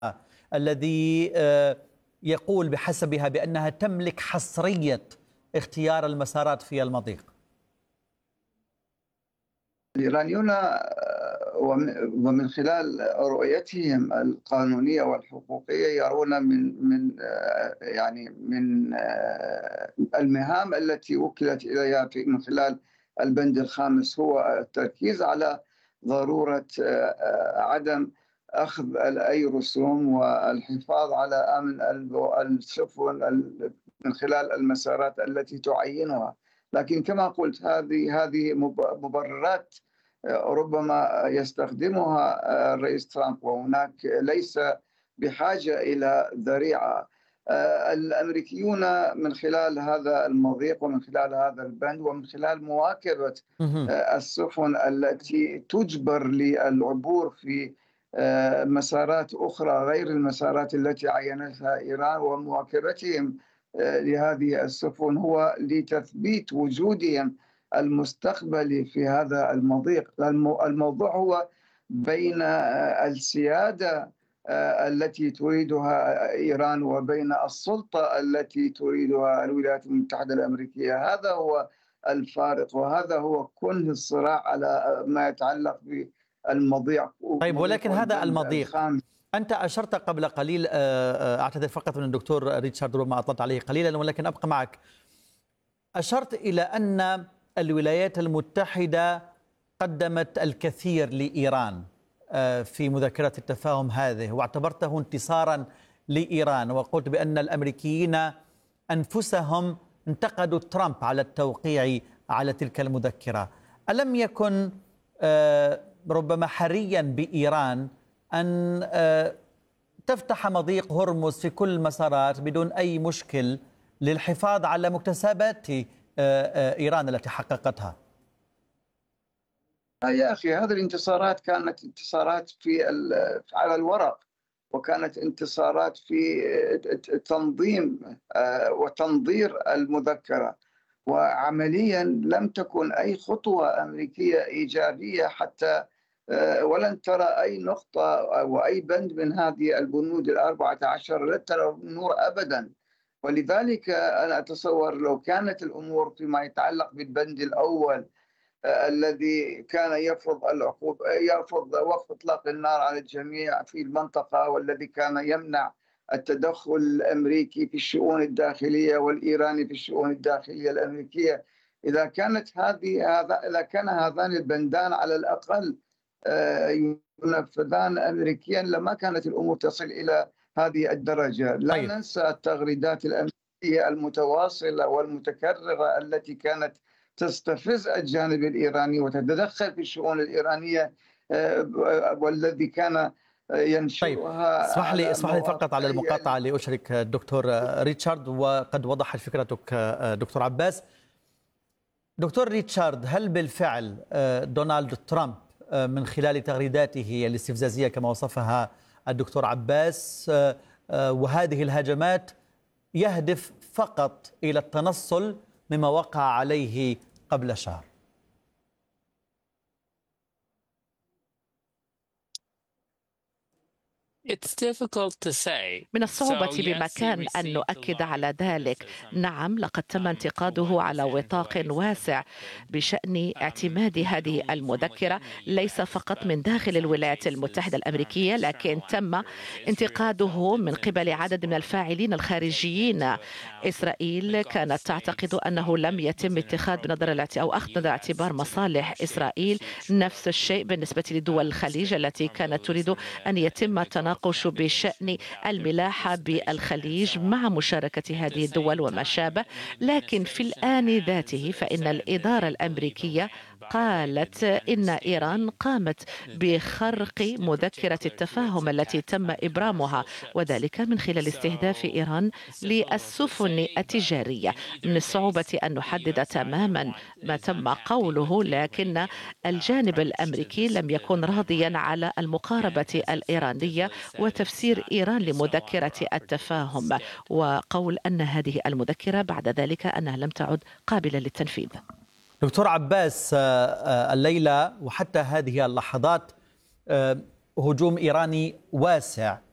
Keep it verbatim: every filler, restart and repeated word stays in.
الذي يقول بحسبها بأنها تملك حصرية اختيار المسارات في المضيق؟ الإيرانيون ومن خلال رؤيتهم القانونية والحقوقية يرون من من يعني من المهام التي وكلت إليها من خلال البند الخامس هو التركيز على ضرورة عدم أخذ أي رسوم والحفاظ على أمن السفن من خلال المسارات التي تعينها. لكن كما قلت هذه هذه مبررات ربما يستخدمها الرئيس ترامب، وهناك ليس بحاجة إلى ذريعة. الأمريكيون من خلال هذا المضيق ومن خلال هذا البند ومن خلال مواكبة السفن التي تجبر للعبور في مسارات أخرى غير المسارات التي عينتها إيران ومواكبتهم لهذه السفن هو لتثبيت وجودهم المستقبلي في هذا المضيق. الموضوع هو بين السيادة التي تريدها إيران وبين السلطة التي تريدها الولايات المتحدة الأمريكية. هذا هو الفارق وهذا هو كل الصراع على ما يتعلق بالمضيق. طيب، ولكن هذا المضيق الخامس. أنت أشرت قبل قليل، أعتذر فقط من الدكتور ريتشارد ربما أطلت عليه قليلا ولكن أبقى معك. أشرت إلى أن الولايات المتحدة قدمت الكثير لإيران في مذكرة التفاهم هذه واعتبرته انتصارا لإيران، وقلت بأن الأمريكيين أنفسهم انتقدوا ترامب على التوقيع على تلك المذكرة. ألم يكن ربما حريا بإيران أن تفتح مضيق هرمز في كل المسارات بدون أي مشكل للحفاظ على مكتسبات إيران التي حققتها؟ يا أخي، هذه الانتصارات كانت انتصارات في على الورق، وكانت انتصارات في تنظيم وتنظير المذكرة، وعمليا لم تكن أي خطوة أمريكية إيجابية حتى ولن ترى أي نقطة وأي بند من هذه البنود الأربعة عشر لن ترى النور أبدا. ولذلك أنا أتصور لو كانت الأمور فيما يتعلق بالبند الأول الذي كان يفرض العقوبة يرفض وقف إطلاق النار على الجميع في المنطقة، والذي كان يمنع التدخل الأمريكي في الشؤون الداخلية والإيراني في الشؤون الداخلية الأمريكية، إذا كانت هذه هذا إذا كان هذان البندان على الأقل ينفذان أمريكيا لما كانت الأمور تصل إلى هذه الدرجة. لا طيب. ننسى التغريدات الأمريكية المتواصلة والمتكررة التي كانت تستفز الجانب الإيراني وتتدخل في الشؤون الإيرانية، والذي كان ينشرها. طيب، اسمح لي اسمح لي فقط على المقاطعة لأشرك الدكتور ريتشارد، وقد وضحت فكرتك دكتور عباس. دكتور ريتشارد، هل بالفعل دونالد ترامب من خلال تغريداته الاستفزازية كما وصفها الدكتور عباس وهذه الهجمات يهدف فقط إلى التنصل مما وقع عليه قبل شهر؟ من الصعوبة بمكان أن نؤكد على ذلك. نعم، لقد تم انتقاده على وطاق واسع بشأن اعتماد هذه المذكرة ليس فقط من داخل الولايات المتحدة الأمريكية، لكن تم انتقاده من قبل عدد من الفاعلين الخارجيين. إسرائيل كانت تعتقد أنه لم يتم اتخاذ بنظر أو أخذ بنظر الاعتبار مصالح إسرائيل. نفس الشيء بالنسبة لدول الخليج التي كانت تريد أن يتم التناقش بشأن الملاحة بالخليج مع مشاركة هذه الدول وما شابه. لكن في الآن ذاته فإن الإدارة الأمريكية قالت إن إيران قامت بخرق مذكرة التفاهم التي تم إبرامها، وذلك من خلال استهداف إيران للسفن التجارية. من الصعوبة أن نحدد تماما ما تم قوله، لكن الجانب الأمريكي لم يكن راضيا على المقاربة الإيرانية وتفسير إيران لمذكرة التفاهم، وقول أن هذه المذكرة بعد ذلك أنها لم تعد قابلة للتنفيذ. دكتور عباس، الليلة وحتى هذه اللحظات هجوم إيراني واسع